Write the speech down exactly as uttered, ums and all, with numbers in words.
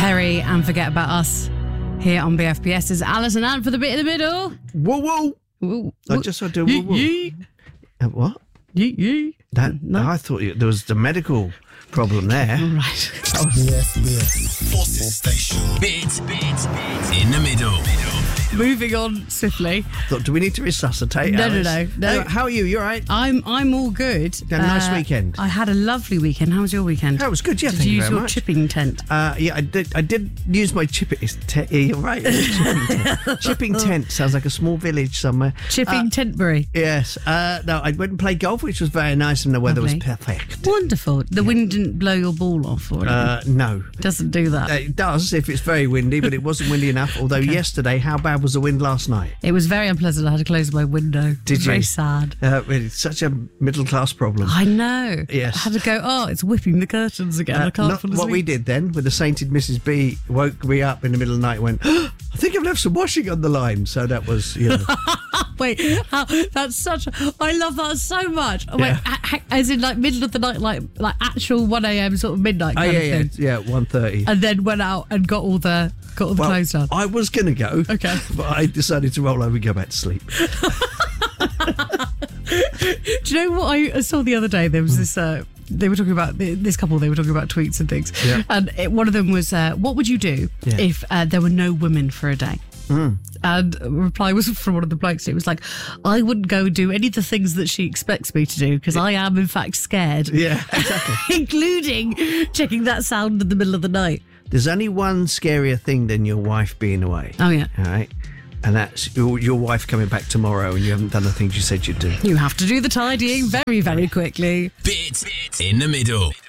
Perry and Forget About Us here on B F B S. Is Alice and Anne for the bit in the middle. Whoa, whoa. Woo, I woo. just I do woo, woo. Yee, Uh, what? yee, yee. That, No. I thought you, there was the medical problem there. Right. B F B S. Forces Station. Bit, bit, bit in the middle. Moving on swiftly. Thought, do we need to resuscitate? No, no, Alice? no, no. Hey, how are you? You all right? I'm I'm all good. You had a nice weekend? I had a lovely weekend. How was your weekend? That was good, yeah, Did thank you you use very your much. chipping tent? Uh, yeah, I did. I did use my chipping. Te- yeah, you're right. it was chipping tent. Chipping tent sounds like a small village somewhere. Chipping Uh, Tentbury. Yes. Uh, no, I went and played golf, which was very nice, and the weather Lovely. was perfect. Wonderful. The wind didn't blow your ball off or anything? Uh, no. Doesn't do that. It does if it's very windy, but it wasn't windy enough. Although yesterday, how bad was the wind last night? It was very unpleasant. I had to close my window. Did It was Very you? sad. Uh, it's such a middle class problem. I know. Yes. I had to go, oh, it's whipping the curtains again. I Uh, can't not fall what we asleep. did then with the sainted Missus B woke me up in the middle of the night and went, I think I've left some washing on the line. So that was, you know. Wait, how, that's such. I love that so much. Wait, Yeah. ha- ha- as in like middle of the night, like like actual one a.m. sort of midnight Oh, kind yeah, of yeah, thing. yeah, one thirty. And then went out and got all the got all the Well, clothes done. I was going to go. Okay. But I decided to roll over and go back to sleep. Do you know what I saw the other day? There was this. Uh, they were talking about this couple. They were talking about tweets and things. Yeah. And it, one of them was, uh, "What would you do Yeah. if uh, there were no women for a day?" And a reply was from one of the blokes. It was like, "I wouldn't go and do any of the things that she expects me to do because I am in fact scared." Yeah, exactly. Including checking that sound in the middle of the night. There's only one scarier thing than your wife being away. Oh yeah. All right. And that's your, your wife coming back tomorrow and you haven't done the things you said you'd do. You have to do the tidying very, very quickly. Bit, bit in the middle.